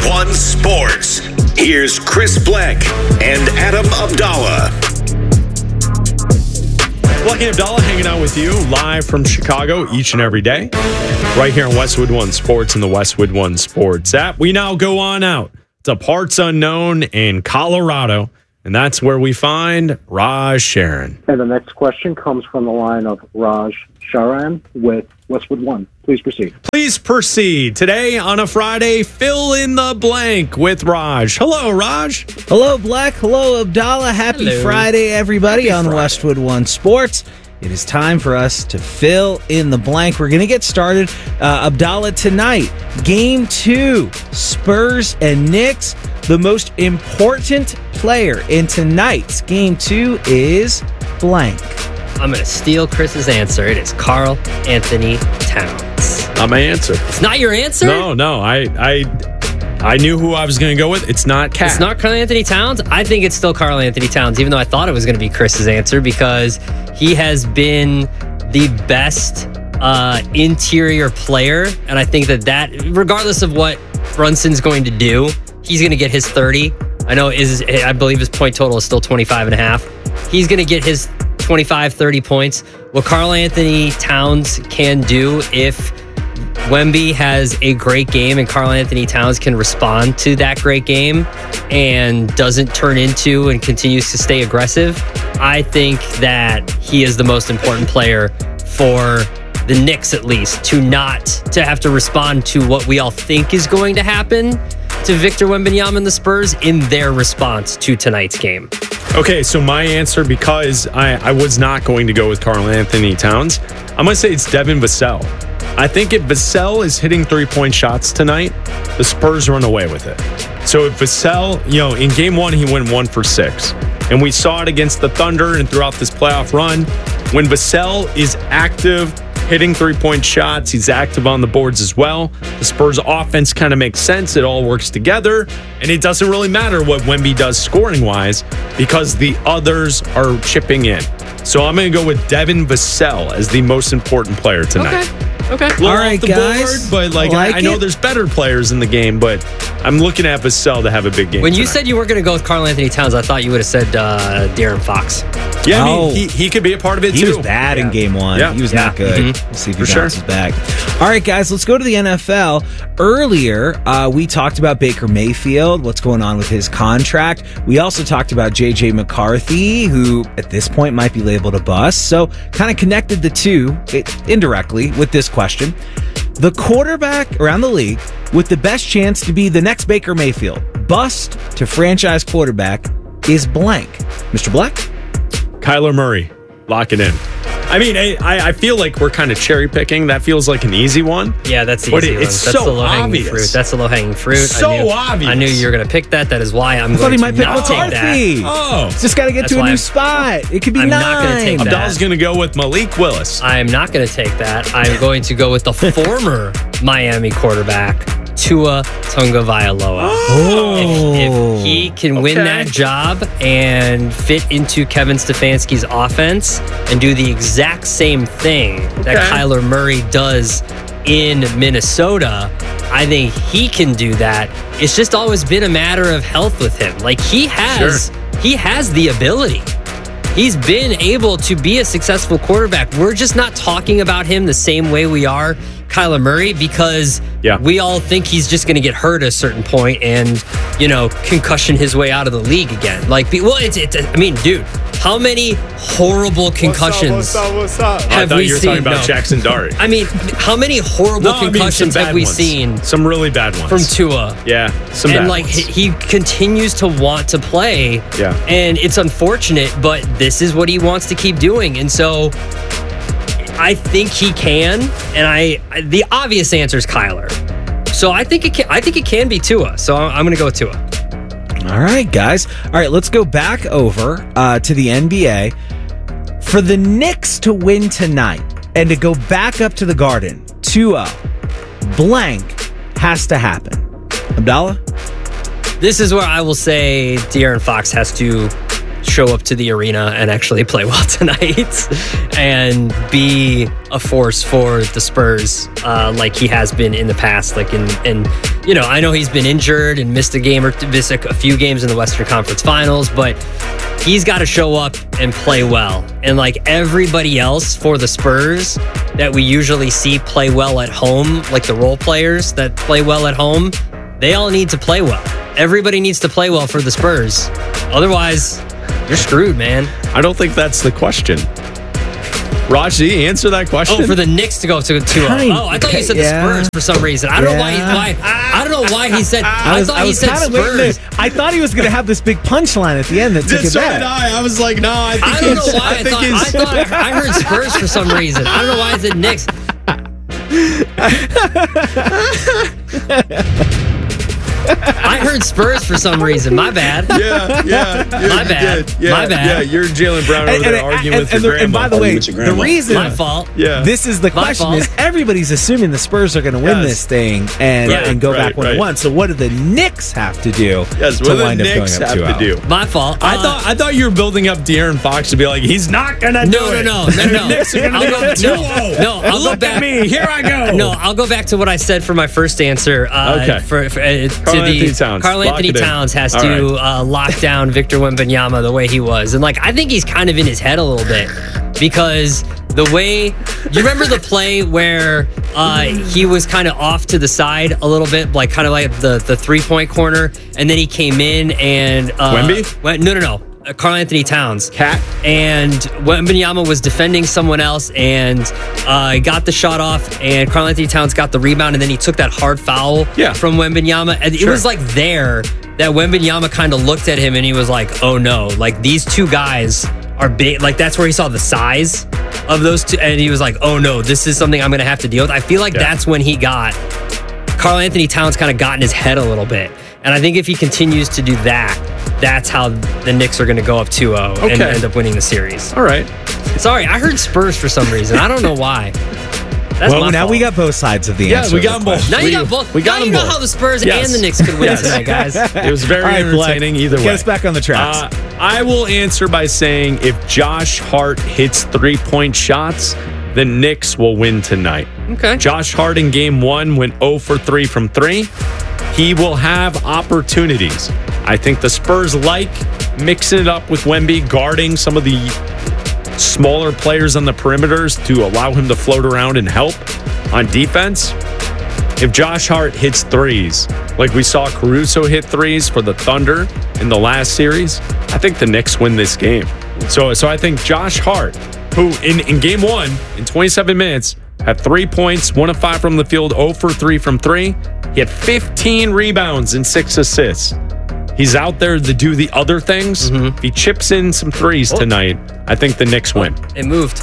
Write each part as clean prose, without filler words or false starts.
One Sports. Here's Chris Black and Adam Abdallah. Black and Abdallah hanging out with you live from Chicago each and every day. Right here on Westwood One Sports and the Westwood One Sports app. We now go on out to parts unknown in Colorado. And that's where we find Raj Sharon. And the next question comes from the line of Raj Sharan with Westwood One. Please proceed. Please proceed. Today on a Friday, fill in the blank with Raj. Hello, Raj. Hello, Black. Hello, Abdallah. Happy Friday, everybody, on Westwood One Sports. It is time for us to fill in the blank. We're going to get started. Abdallah, tonight, Game 2, Spurs and Knicks. The most important player in tonight's Game 2 is blank. I'm going to steal Chris's answer. It is Karl Anthony Towns. Not my answer. It's not your answer? No. I knew who I was going to go with. It's not Cat. It's not Karl Anthony Towns? I think it's still Karl Anthony Towns, even though I thought it was going to be Chris's answer, because he has been the best interior player. And I think that regardless of what Brunson's going to do, he's going to get his 30. I believe his point total is still 25.5. He's going to get his 25, 30 points. What Karl Anthony Towns can do if Wemby has a great game and Karl Anthony Towns can respond to that great game and doesn't turn into and continues to stay aggressive, I think that he is the most important player for the Knicks, at least, to have to respond to what we all think is going to happen to Victor Wembanyama and the Spurs in their response to tonight's game. Okay, so my answer, because I was not going to go with Karl Anthony Towns, I'm going to say it's Devin Vassell. I think if Vassell is hitting three-point shots tonight, the Spurs run away with it. So if Vassell, in Game 1, he went 1 for 6. And we saw it against the Thunder and throughout this playoff run. When Vassell is active, hitting three-point shots, he's active on the boards as well. The Spurs offense kind of makes sense. It all works together. And it doesn't really matter what Wemby does scoring-wise because the others are chipping in. So I'm going to go with Devin Vassell as the most important player tonight. Okay. All right, guys. Board, but I know there's better players in the game, but I'm looking at Vassell to have a big game. When you said you weren't going to go with Karl Anthony Towns, I thought you would have said De'Aaron Fox. Yeah, I mean, he could be a part of it too. He was bad in Game 1. Yeah. He was not good. Mm-hmm. We'll see if he bounces back. All right, guys, let's go to the NFL. Earlier, we talked about Baker Mayfield, what's going on with his contract. We also talked about J.J. McCarthy, who at this point might be labeled a bust. So kind of connected the two indirectly with this question. The quarterback around the league with the best chance to be the next Baker Mayfield, bust to franchise quarterback, is blank. Mr. Black? Kyler Murray. Lock it in. I mean, I feel like we're kind of cherry picking. That feels like an easy one. Yeah, that's the easy one. It's that's so the low-hanging obvious. fruit. That's the low-hanging fruit. So obvious. I knew you were going to pick that. That is why I'm going to not take that. Oh. Just got to get to a new spot. It could be I'm 9. not going to take that. Abdal's going to go with Malik Willis. I am not going to take that. I'm going to go with the former Miami quarterback, Tua Tagovailoa. If he can win that job and fit into Kevin Stefanski's offense and do the exact same thing that Kyler Murray does in Minnesota, I think he can do that. It's just always been a matter of health with him. Like he has the ability. He's been able to be a successful quarterback. We're just not talking about him the same way we are Kyler Murray because we all think he's just going to get hurt at a certain point and, concussion his way out of the league again. I mean, dude, how many horrible concussions what's up? have we seen? You were talking about Jackson Dart. I mean, how many horrible concussions have we seen? Some really bad ones. From Tua. Yeah, some bad ones. He continues to want to play. Yeah. And it's unfortunate, but this is what he wants to keep doing. And so I think he can, and the obvious answer is Kyler. So I think it can be Tua. So I'm going to go with Tua. All right, guys. All right, let's go back over to the NBA. For the Knicks to win tonight and to go back up to the Garden 2-0, blank has to happen. Abdallah? This is where I will say De'Aaron Fox has to show up to the arena and actually play well tonight and be a force for the Spurs like he has been in the past. Like I know he's been injured and missed a few games in the Western Conference Finals, but he's got to show up and play well. And like everybody else for the Spurs that we usually see play well at home, like the role players that play well at home, they all need to play well. Everybody needs to play well for the Spurs. Otherwise, you're screwed, man. I don't think that's the question. Raj, did you answer that question? Oh, for the Knicks to go to 2-0. Oh, I thought you said the Spurs for some reason. I don't know why. I don't know why he said. I thought he said Spurs. I thought he was going to have this big punchline at the end that took it back. So did I. I was like, no. I don't know why. I heard Spurs for some reason. I don't know why I said Knicks. I heard Spurs for some reason. My bad. Yeah. My bad. My bad. Yeah, you're Jalen Brown over there arguing with your grandma. And by the way, the reason my fault. Yeah. This is the question is everybody's assuming the Spurs are going to win this thing and go back 1-1. So what do the Knicks have to do to wind up going up 2-0? My fault. I thought you were building up De'Aaron Fox to be like, he's not going to do it. No. Knicks are going to go 2-0. No, I'll Look go back. at me. Here I go. No, I'll go back to what I said for my first answer. Karl Anthony Towns has to lock down Victor Wembanyama the way he was. And I think he's kind of in his head a little bit because the way you remember the play where he was kind of off to the side a little bit, kind of like the 3-point corner, and then he came in and Wemby? No. Karl Anthony Towns. Cat. And Wembanyama was defending someone else and got the shot off, and Karl Anthony Towns got the rebound, and then he took that hard foul from Wembanyama. And it was there that Wembanyama kind of looked at him and he was like, oh no, these two guys are big. That's where he saw the size of those two, and he was like, oh no, this is something I'm going to have to deal with. I feel like that's when Karl Anthony Towns kind of got in his head a little bit. And I think if he continues to do that, that's how the Knicks are going to go up 2-0 and end up winning the series. All right. Sorry, I heard Spurs for some reason. I don't know why. That's my fault. We got both sides of the answer. Yeah, we got them both. Now you got both. We got now you know how the Spurs and the Knicks could win tonight, guys. It was very entertaining either way. Get us back on the tracks. I will answer by saying if Josh Hart hits 3-point shots, the Knicks will win tonight. Okay. Josh Hart in game 1 went 0 for 3 from 3. He will have opportunities. I think the Spurs like mixing it up with Wemby, guarding some of the smaller players on the perimeters to allow him to float around and help on defense. If Josh Hart hits threes, like we saw Caruso hit threes for the Thunder in the last series, I think the Knicks win this game. So I think Josh Hart, who in game 1, in 27 minutes, had 3 points, 1 of 5 from the field, 0 for 3 from 3. He had 15 rebounds and 6 assists. He's out there to do the other things. If he chips in some threes tonight, I think the Knicks win. It moved.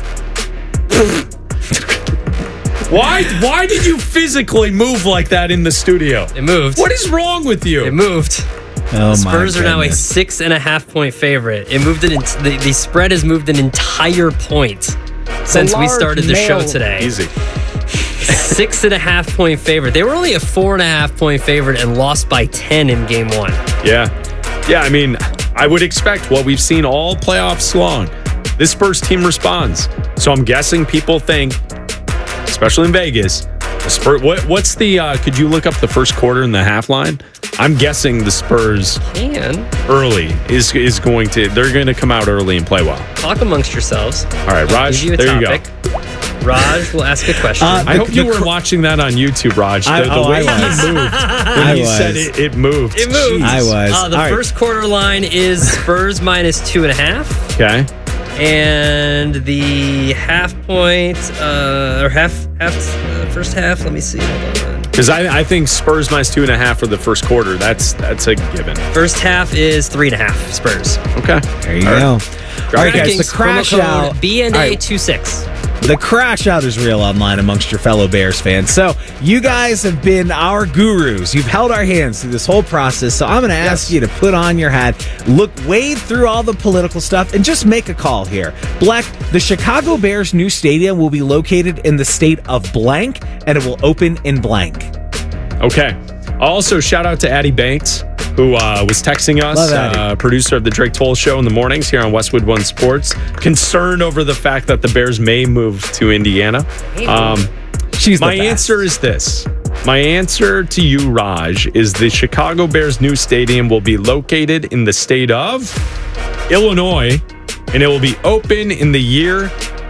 Why did you physically move like that in the studio? It moved. What is wrong with you? It moved. The Spurs are now a 6.5-point favorite. It moved the spread has moved an entire point since we started the show today. Easy. 6.5-point favorite. They were only a 4.5-point favorite and lost by 10 in game 1. Yeah. I mean, I would expect what we've seen all playoffs long. This Spurs team responds. So I'm guessing people think, especially in Vegas, the Spurs. What's the? Could you look up the first quarter and the half line? I'm guessing the Spurs early is going to. They're going to come out early and play well. Talk amongst yourselves. All right, Raj. There you go. Raj will ask a question. I hope you were watching that on YouTube, Raj. The way he moved when he said it moved. It moved. I was. The first quarter line is Spurs minus 2.5. Okay. And the half point or first half. Let me see. Hold on. Because I think Spurs minus 2.5 for the first quarter. That's a given. First half is 3.5 Spurs. Okay. There you go. All right, guys. The crash out. BNA26. The crash out is real online amongst your fellow Bears fans. So you guys have been our gurus. You've held our hands through this whole process. So I'm going to ask you to put on your hat, wade through all the political stuff, and just make a call here. Black, the Chicago Bears' new stadium will be located in the state of blank, and it will open in blank. Okay. Also, shout out to Addie Banks. who was texting us, producer of the Drake Toll Show in the mornings here on Westwood One Sports, concerned over the fact that the Bears may move to Indiana. My answer is this. My answer to you, Raj, is the Chicago Bears' new stadium will be located in the state of Illinois, and it will be open in the year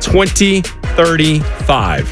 2035.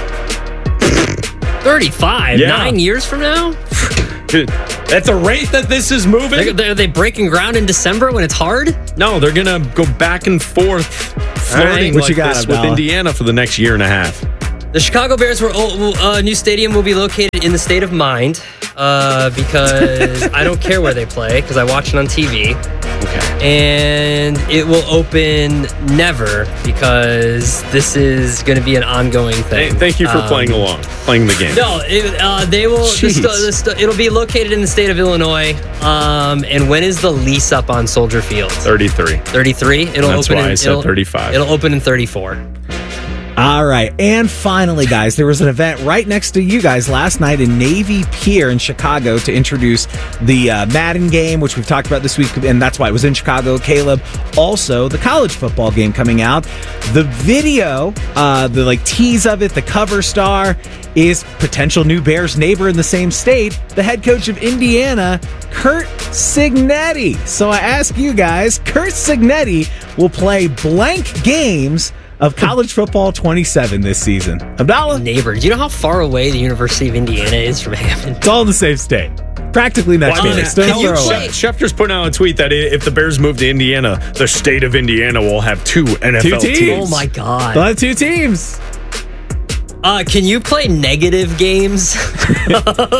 35? Yeah. 9 years from now? Dude, at the rate that this is moving. Are they breaking ground in December when it's hard? No, they're going to go back and forth flirting What like you got, this with Abdallah? Indiana for the next year and a half. The Chicago Bears' new stadium will be located in the state of mind because I don't care where they play because I watch it on TV. Okay. And it will open never because this is going to be an ongoing thing. Thank you for playing the game. No, they will. It'll be located in the state of Illinois. And when is the lease up on Soldier Field? 33. 33. It'll That's open. why I said 35. It'll open in 34. All right. And finally, guys, there was an event right next to you guys last night in Navy Pier in Chicago to introduce the Madden game, which we've talked about this week, and that's why it was in Chicago. Caleb, also the college football game coming out. The video, the tease of it, the cover star is potential new Bears neighbor in the same state, the head coach of Indiana, Curt Cignetti. So I ask you guys, Curt Cignetti will play blank games of college football 27 this season. Abdallah? Neighbor. Do you know how far away the University of Indiana is from Hammond? It's all in the same state. Practically next door. Schefter's putting out a tweet that if the Bears move to Indiana, the state of Indiana will have two NFL teams. Oh my God. They'll have 2 teams. Can you play negative games? I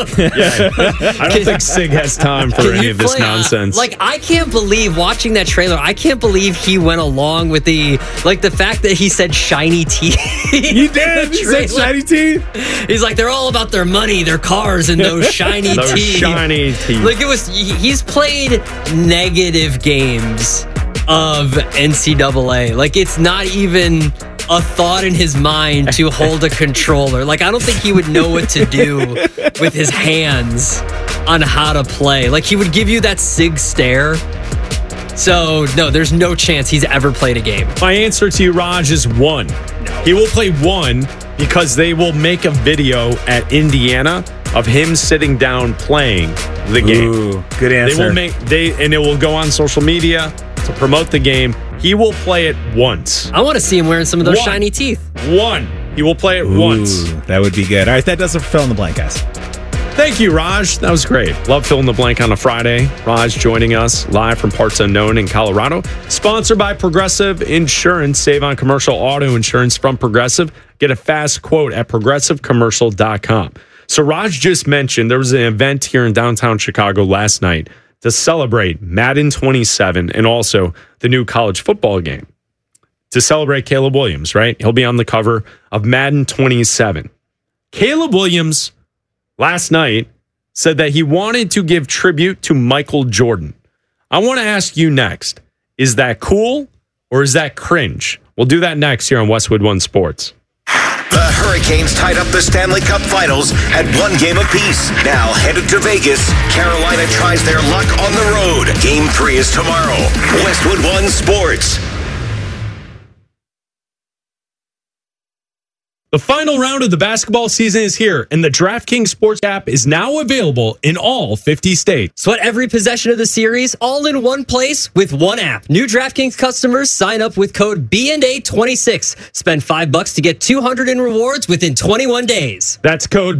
don't think Sig has time for any of this nonsense. I can't believe watching that trailer. I can't believe he went along with the fact that he said shiny teeth. He did. He said shiny teeth. He's like, they're all about their money, their cars, and those shiny those teeth. shiny teeth. He's played negative games of NCAA. It's not even a thought in his mind to hold a controller. I don't think he would know what to do with his hands on how to play. He would give you that Sig stare. So, no, there's no chance he's ever played a game. My answer to you, Raj, is 1. He will play 1 because they will make a video at Indiana of him sitting down playing the game. Ooh, good answer. And it will go on social media to promote the game. He will play it once. I want to see him wearing some of those shiny teeth. 1. He will play it once. That would be good. All right, that does it for Fill in the Blank, guys. Thank you, Raj. That was great. Love Fill in the Blank on a Friday. Raj joining us live from Parts Unknown in Colorado. Sponsored by Progressive Insurance. Save on commercial auto insurance from Progressive. Get a fast quote at progressivecommercial.com. So Raj just mentioned there was an event here in downtown Chicago last night to celebrate Madden 27 and also the new college football game. To celebrate Caleb Williams, right? He'll be on the cover of Madden 27. Caleb Williams last night said that he wanted to give tribute to Michael Jordan. I want to ask you next, is that cool or is that cringe? We'll do that next here on Westwood One Sports. The Hurricanes tied up the Stanley Cup Finals at 1 game apiece. Now headed to Vegas, Carolina tries their luck on the road. Game 3 is tomorrow. Westwood One Sports. The final round of the basketball season is here, and the DraftKings Sports app is now available in all 50 states. Sweat every possession of the series all in one place with one app. New DraftKings customers sign up with code B&A26. Spend $5 to get $200 in rewards within 21 days. That's code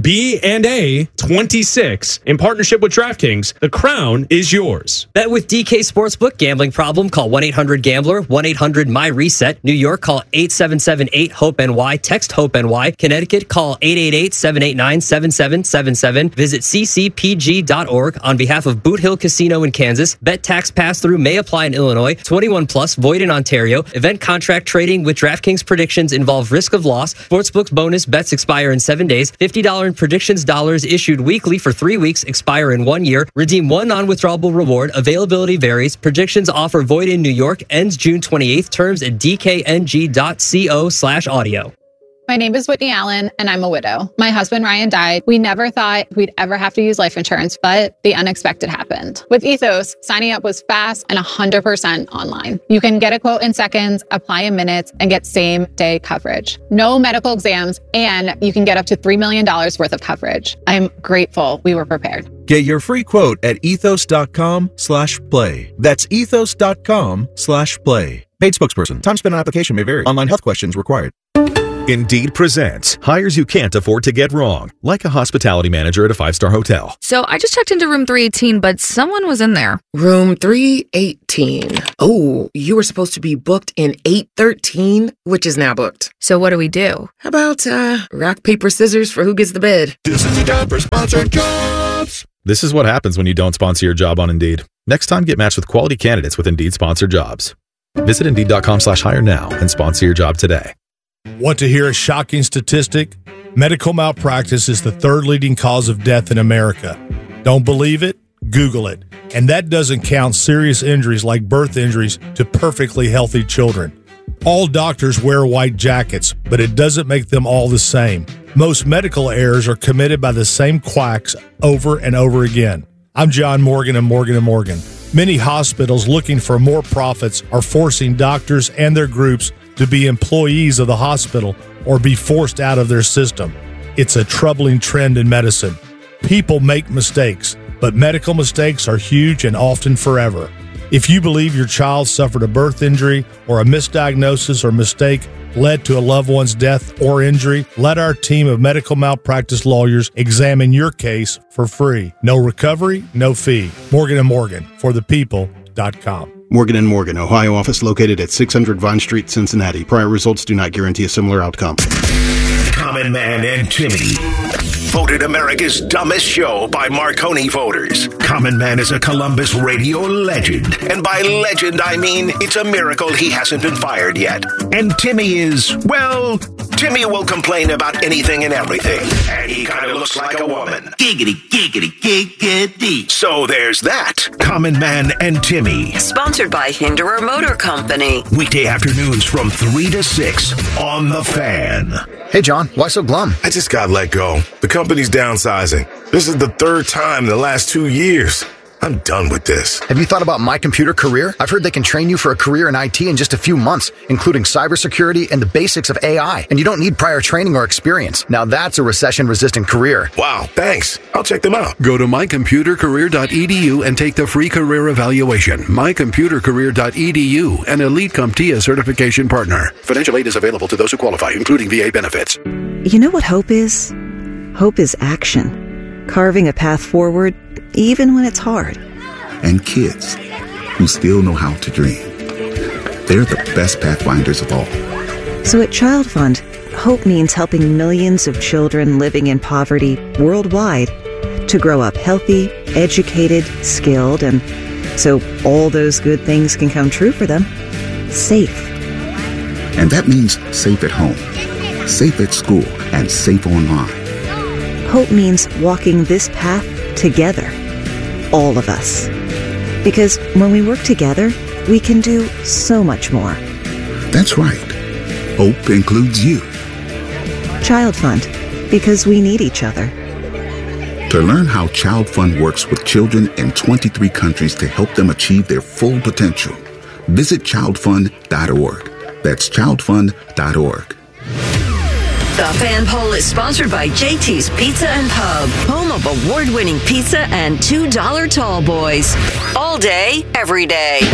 B&A26 in partnership with DraftKings. The crown is yours. Bet with DK Sportsbook. Gambling problem? Call 1-800-GAMBLER. 1-800-MY-RESET. New York, call 877-8-HOPE-NY. Text HOPE-NY. Connecticut, call 888-789-7777. Visit ccpg.org on behalf of Boot Hill Casino in Kansas. Bet tax pass-through may apply in Illinois. 21 plus, void in Ontario. Event contract trading with DraftKings predictions involve risk of loss. Sportsbook's bonus bets expire in 7 days. $50 in predictions dollars issued weekly for 3 weeks, expire in 1 year. Redeem one non-withdrawable reward. Availability varies. Predictions offer void in New York. Ends June 28th. Terms at dkng.co/audio. My name is Whitney Allen, and I'm a widow. My husband, Ryan, died. We never thought we'd ever have to use life insurance, but the unexpected happened. With Ethos, signing up was fast and 100% online. You can get a quote in seconds, apply in minutes, and get same-day coverage. No medical exams, and you can get up to $3 million worth of coverage. I'm grateful we were prepared. Get your free quote at ethos.com/play. That's ethos.com/play. Paid spokesperson. Time spent on application may vary. Online health questions required. Indeed presents hires you can't afford to get wrong, like a hospitality manager at a 5-star hotel. So I just checked into room 318, but someone was in there. Room 318. Oh, you were supposed to be booked in 813, which is now booked. So what do we do? How about rock, paper, scissors for who gets the bid? This is the time for sponsored jobs. This is what happens when you don't sponsor your job on Indeed. Next time, get matched with quality candidates with Indeed sponsored jobs. Visit Indeed.com/hire now and sponsor your job today. Want to hear a shocking statistic? Medical malpractice is the third leading cause of death in America. Don't believe it? Google it. And that doesn't count serious injuries like birth injuries to perfectly healthy children. All doctors wear white jackets, but it doesn't make them all the same. Most medical errors are committed by the same quacks over and over again. I'm John Morgan of Morgan & Morgan. Many hospitals looking for more profits are forcing doctors and their groups to be employees of the hospital or be forced out of their system. It's a troubling trend in medicine. People make mistakes, but medical mistakes are huge and often forever. If you believe your child suffered a birth injury or a misdiagnosis or mistake led to a loved one's death or injury, let our team of medical malpractice lawyers examine your case for free. No recovery, no fee. Morgan & Morgan, for the people.com. Morgan & Morgan, Ohio office located at 600 Vine Street, Cincinnati. Prior results do not guarantee a similar outcome. Common Man and Timmy. Voted America's dumbest show by Marconi voters. Common Man is a Columbus radio legend. And by legend, I mean it's a miracle he hasn't been fired yet. And Timmy is, well, Timmy will complain about anything and everything. And he kind of looks like a woman. Giggity, giggity, giggity. So there's that. Common Man and Timmy. Sponsored by Hinderer Motor Company. Weekday afternoons from 3 to 6 on The Fan. Hey, John, why so glum? I just got let go. The company's downsizing. This is the third time in the last 2 years. I'm done with this. Have you thought about My Computer Career? I've heard they can train you for a career in IT in just a few months, including cybersecurity and the basics of AI. And you don't need prior training or experience. Now that's a recession-resistant career. Wow, thanks. I'll check them out. Go to mycomputercareer.edu and take the free career evaluation. mycomputercareer.edu, an Elite CompTIA certification partner. Financial aid is available to those who qualify, including VA benefits. You know what hope is? Hope is action. Carving a path forward, even when it's hard. And kids who still know how to dream. They're the best pathfinders of all. So at Child Fund, hope means helping millions of children living in poverty worldwide to grow up healthy, educated, skilled, and so all those good things can come true for them. Safe. And that means safe at home, safe at school, and safe online. Hope means walking this path together. All of us. Because when we work together, we can do so much more. That's right. Hope includes you. Child Fund, because we need each other. To learn how Child Fund works with children in 23 countries to help them achieve their full potential, visit childfund.org. That's childfund.org. The Fan Poll is sponsored by JT's Pizza and Pub, home of award-winning pizza and $2 tall boys. All day, every day.